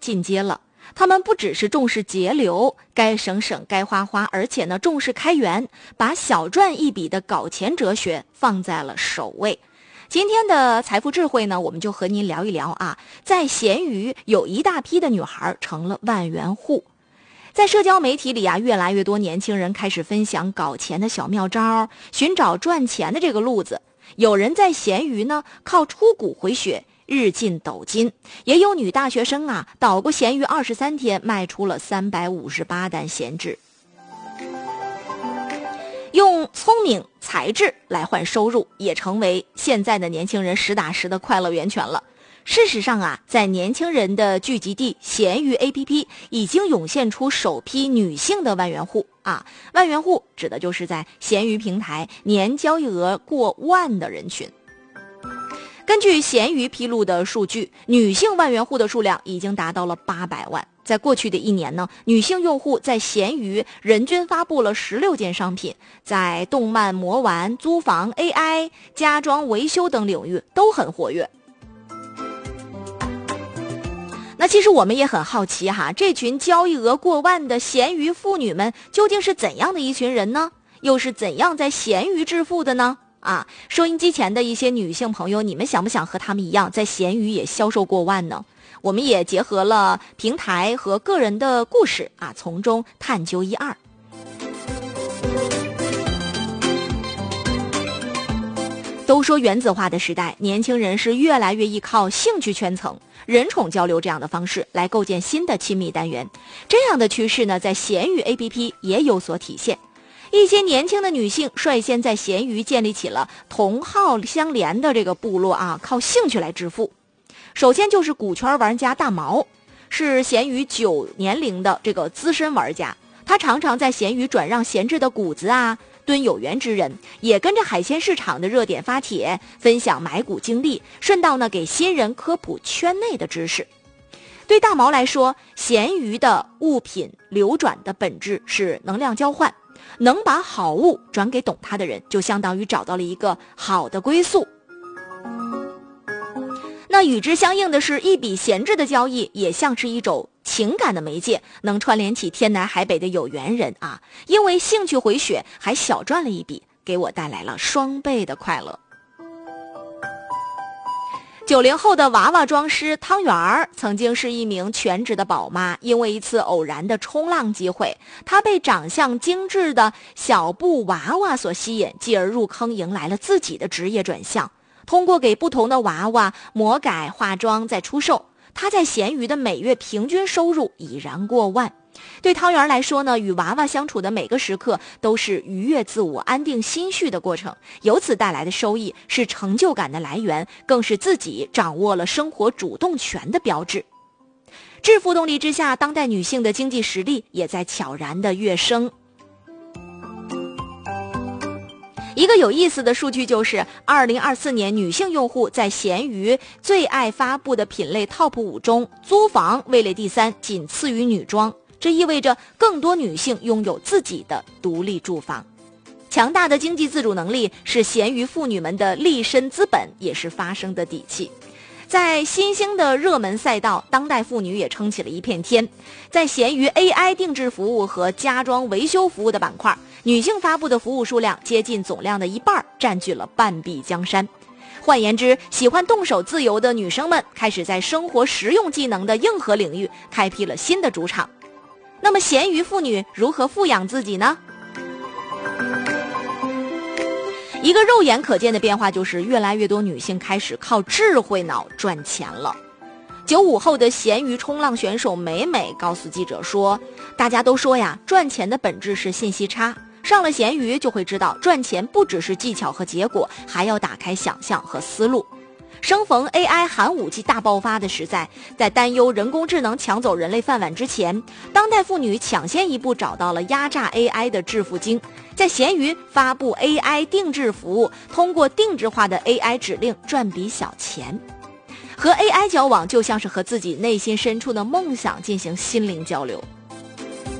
进阶了。他们不只是重视节流，该省省该花花，而且呢重视开源，把小赚一笔的搞钱哲学放在了首位。今天的财富智慧呢，我们就和您聊一聊啊，在闲鱼有一大批的女孩成了万元户。在社交媒体里啊，越来越多年轻人开始分享搞钱的小妙招，寻找赚钱的这个路子。有人在闲鱼呢靠出股回血，日进斗金，也有女大学生啊捣过闲鱼23天，卖出了358单闲置。用聪明才智来换收入，也成为现在的年轻人实打实的快乐源泉了。事实上啊，在年轻人的聚集地闲鱼 APP 已经涌现出首批女性的万元户啊。万元户指的就是在闲鱼平台年交易额过万的人群。根据闲鱼披露的数据，女性万元户的数量已经达到了800万。在过去的一年呢，女性用户在闲鱼人均发布了16件商品，在动漫、魔玩、租房、AI、家装维修等领域都很活跃。那其实我们也很好奇哈，这群交易额过万的闲鱼妇女们究竟是怎样的一群人呢？又是怎样在闲鱼致富的呢？啊，收音机前的一些女性朋友，你们想不想和他们一样，在闲鱼也销售过万呢？我们也结合了平台和个人的故事啊，从中探究一二。都说原子化的时代，年轻人是越来越依靠兴趣圈层、人宠交流这样的方式来构建新的亲密单元。这样的趋势呢，在闲鱼 APP 也有所体现。一些年轻的女性率先在闲鱼建立起了同好相连的这个部落啊，靠兴趣来致富。首先就是股权玩家大毛，是闲鱼9年龄的这个资深玩家，他常常在闲鱼转让闲置的谷子啊，蹲有缘之人，也跟着海鲜市场的热点发帖，分享买股经历，顺道呢给新人科普圈内的知识。对大毛来说，闲鱼的物品流转的本质是能量交换，能把好物转给懂它的人，就相当于找到了一个好的归宿。那与之相应的是，一笔闲置的交易也像是一种情感的媒介，能串联起天南海北的有缘人啊！因为兴趣回血，还小赚了一笔，给我带来了双倍的快乐。90后的娃娃装师汤圆儿曾经是一名全职的宝妈，因为一次偶然的冲浪机会，她被长相精致的小布娃娃所吸引，继而入坑，迎来了自己的职业转向。通过给不同的娃娃魔改化妆再出售，她在闲鱼的每月平均收入已然过万。对汤圆来说呢，与娃娃相处的每个时刻都是愉悦自我、安定心绪的过程，由此带来的收益是成就感的来源，更是自己掌握了生活主动权的标志。致富动力之下，当代女性的经济实力也在悄然的跃升。一个有意思的数据就是2024年女性用户在闲鱼最爱发布的品类 TOP 5中，租房位列第3，仅次于女装。这意味着更多女性拥有自己的独立住房。强大的经济自主能力是闲鱼妇女们的立身资本，也是发声的底气。在新兴的热门赛道，当代妇女也撑起了一片天。在闲鱼 AI 定制服务和家装维修服务的板块，女性发布的服务数量接近总量的一半，占据了半壁江山。换言之，喜欢动手自由的女生们开始在生活实用技能的硬核领域开辟了新的主场。那么闲鱼妇女如何富养自己呢？一个肉眼可见的变化就是越来越多女性开始靠智慧脑赚钱了。95后的闲鱼冲浪选手美美告诉记者说，大家都说呀，赚钱的本质是信息差，上了闲鱼就会知道，赚钱不只是技巧和结果，还要打开想象和思路。生逢 AI 寒武纪大爆发的时代，在担忧人工智能抢走人类饭碗之前，当代妇女抢先一步找到了压榨 AI 的致富经，在闲鱼发布 AI 定制服务，通过定制化的 AI 指令赚笔小钱。和 AI 交往就像是和自己内心深处的梦想进行心灵交流。